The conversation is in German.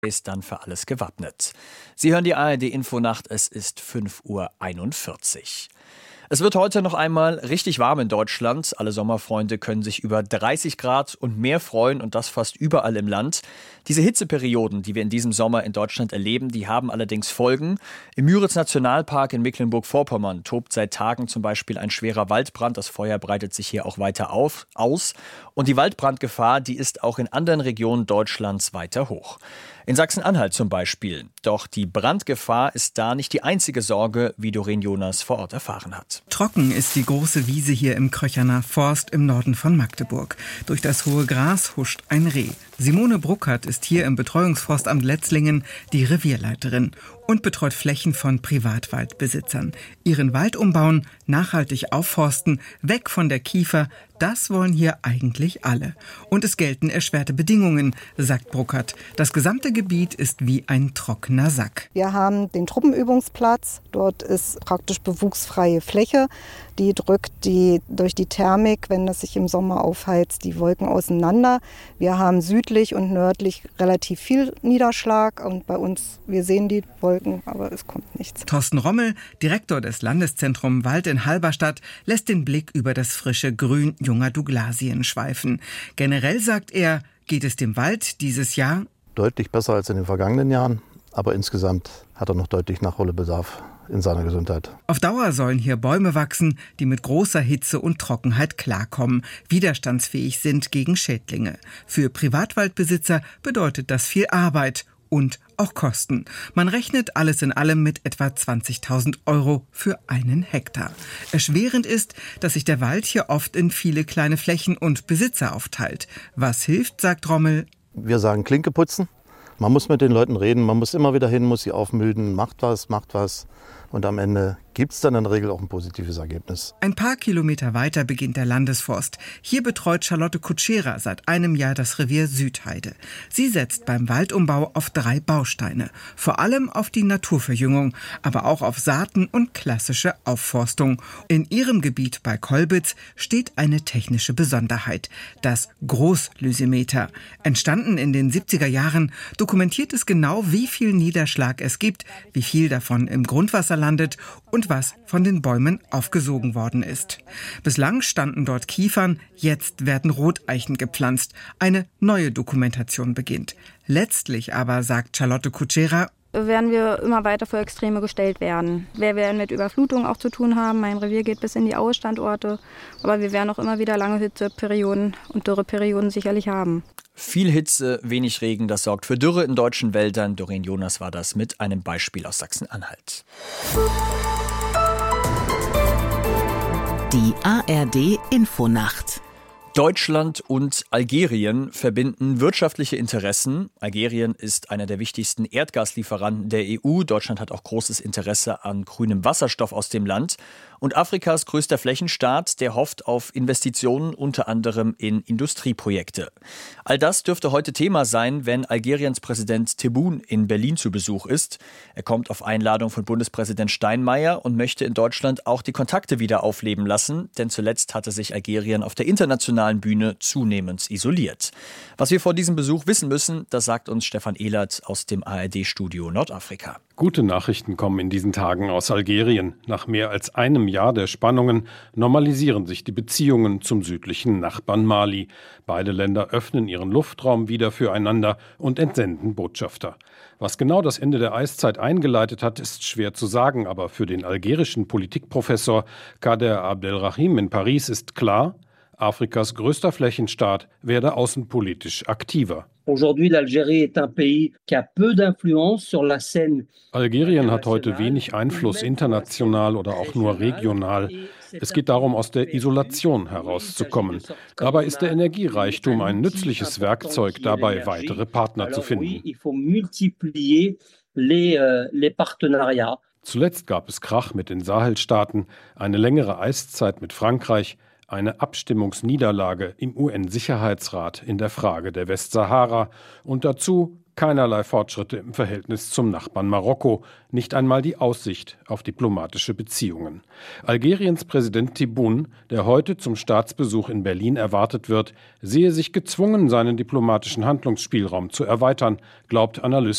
ist dann für alles gewappnet. Sie hören die ARD-Infonacht, es ist 5:41 Uhr. Es wird heute noch einmal richtig warm in Deutschland. Alle Sommerfreunde können sich über 30 Grad und mehr freuen und das fast überall im Land. Diese Hitzeperioden, die wir in diesem Sommer in Deutschland erleben, die haben allerdings Folgen. Im Müritz-Nationalpark in Mecklenburg-Vorpommern tobt seit Tagen zum Beispiel ein schwerer Waldbrand. Das Feuer breitet sich hier auch weiter aus. Und die Waldbrandgefahr, die ist auch in anderen Regionen Deutschlands weiter hoch. In Sachsen-Anhalt zum Beispiel. Doch die Brandgefahr ist da nicht die einzige Sorge, wie Doreen Jonas vor Ort erfahren hat. Trocken ist die große Wiese hier im Kröcherner Forst im Norden von Magdeburg. Durch das hohe Gras huscht ein Reh. Simone Bruckert ist hier im Betreuungsforstamt Letzlingen die Revierleiterin und betreut Flächen von Privatwaldbesitzern. Ihren Wald umbauen, nachhaltig aufforsten, weg von der Kiefer, das wollen hier eigentlich alle. Und es gelten erschwerte Bedingungen, sagt Bruckert. Das gesamte Gebiet ist wie ein trockener Sack. Wir haben den Truppenübungsplatz. Dort ist praktisch bewuchsfreie Fläche. Die drückt durch die Thermik, wenn das sich im Sommer aufheizt, die Wolken auseinander. Wir haben südlich und nördlich relativ viel Niederschlag. Und bei uns, wir sehen die Wolken, aber es kommt nichts. Thorsten Rommel, Direktor des Landeszentrum Wald in Halberstadt, lässt den Blick über das frische Grün junger Douglasien schweifen. Generell, sagt er, geht es dem Wald dieses Jahr deutlich besser als in den vergangenen Jahren. Aber insgesamt hat er noch deutlich Nachholbedarf in seiner Gesundheit. Auf Dauer sollen hier Bäume wachsen, die mit großer Hitze und Trockenheit klarkommen, widerstandsfähig sind gegen Schädlinge. Für Privatwaldbesitzer bedeutet das viel Arbeit und auch Kosten. Man rechnet alles in allem mit etwa 20.000 € für einen Hektar. Erschwerend ist, dass sich der Wald hier oft in viele kleine Flächen und Besitzer aufteilt. Was hilft, sagt Rommel? Wir sagen Klinke putzen. Man muss mit den Leuten reden, man muss immer wieder hin, muss sie aufmüden, macht was. Und am Ende gibt es dann in der Regel auch ein positives Ergebnis. Ein paar Kilometer weiter beginnt der Landesforst. Hier betreut Charlotte Kutschera seit einem Jahr das Revier Südheide. Sie setzt beim Waldumbau auf 3 Bausteine. Vor allem auf die Naturverjüngung, aber auch auf Saaten und klassische Aufforstung. In ihrem Gebiet bei Kolbitz steht eine technische Besonderheit. Das Großlysimeter. Entstanden in den 70er Jahren, dokumentiert es genau, wie viel Niederschlag es gibt, wie viel davon im Grundwasser landet und was von den Bäumen aufgesogen worden ist. Bislang standen dort Kiefern, jetzt werden Roteichen gepflanzt. Eine neue Dokumentation beginnt. Letztlich aber, sagt Charlotte Kutschera, werden wir immer weiter vor Extreme gestellt werden. Wir werden mit Überflutung auch zu tun haben. Mein Revier geht bis in die Aue-Standorte. Aber wir werden auch immer wieder lange Hitzeperioden und Dürreperioden sicherlich haben. Viel Hitze, wenig Regen, das sorgt für Dürre in deutschen Wäldern. Doreen Jonas war das mit einem Beispiel aus Sachsen-Anhalt. Die ARD-Infonacht. Deutschland und Algerien verbinden wirtschaftliche Interessen. Algerien ist einer der wichtigsten Erdgaslieferanten der EU. Deutschland hat auch großes Interesse an grünem Wasserstoff aus dem Land. Und Afrikas größter Flächenstaat, der hofft auf Investitionen unter anderem in Industrieprojekte. All das dürfte heute Thema sein, wenn Algeriens Präsident Tebboune in Berlin zu Besuch ist. Er kommt auf Einladung von Bundespräsident Steinmeier und möchte in Deutschland auch die Kontakte wieder aufleben lassen. Denn zuletzt hatte sich Algerien auf der internationalen Bühne zunehmend isoliert. Was wir vor diesem Besuch wissen müssen, das sagt uns Stefan Ehlert aus dem ARD-Studio Nordafrika. Gute Nachrichten kommen in diesen Tagen aus Algerien. Nach mehr als einem Jahr der Spannungen normalisieren sich die Beziehungen zum südlichen Nachbarn Mali. Beide Länder öffnen ihren Luftraum wieder füreinander und entsenden Botschafter. Was genau das Ende der Eiszeit eingeleitet hat, ist schwer zu sagen. Aber für den algerischen Politikprofessor Kader Abdelrahim in Paris ist klar, Afrikas größter Flächenstaat werde außenpolitisch aktiver. Algerien hat heute wenig Einfluss international oder auch nur regional. Es geht darum, aus der Isolation herauszukommen. Dabei ist der Energiereichtum ein nützliches Werkzeug, dabei weitere Partner zu finden. Zuletzt gab es Krach mit den Sahelstaaten, eine längere Eiszeit mit Frankreich, eine Abstimmungsniederlage im UN-Sicherheitsrat in der Frage der Westsahara und dazu keinerlei Fortschritte im Verhältnis zum Nachbarn Marokko, nicht einmal die Aussicht auf diplomatische Beziehungen. Algeriens Präsident Tebboune, der heute zum Staatsbesuch in Berlin erwartet wird, sehe sich gezwungen, seinen diplomatischen Handlungsspielraum zu erweitern, glaubt Analyst